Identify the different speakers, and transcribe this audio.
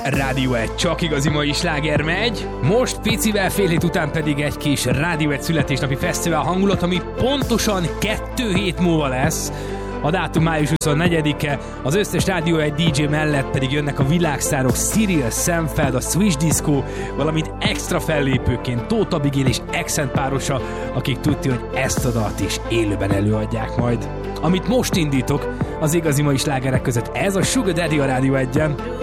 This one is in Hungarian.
Speaker 1: Rádió 1, csak igazi mai sláger megy. Most picivel fél hét után pedig egy kis Rádió 1 születésnapi fesztivál hangulat, ami pontosan 2 hét múlva lesz. A dátum május 24-e, az összes Rádió 1 DJ mellett pedig jönnek a világsztárok Cyril, Szemfeld, a Swish Disco, valamint extra fellépőként Tóth Abigail és Accent párosa, akik tudti, hogy ezt a dalt is élőben előadják majd. Amit most indítok, az igazi mai slágerek között ez a Sugar Daddy a Rádió 1-en.